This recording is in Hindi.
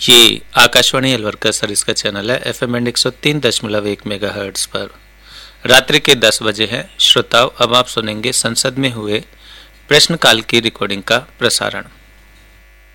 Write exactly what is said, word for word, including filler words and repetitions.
ये आकाशवाणी अलवर का सरिस का चैनल है एफ एम एंड एक सौ तीन दशमलव एक मेगा हर्ट्ज पर। रात्रि के दस बजे हैं। श्रोताओं, अब आप सुनेंगे संसद में हुए प्रश्नकाल की रिकॉर्डिंग का प्रसारण।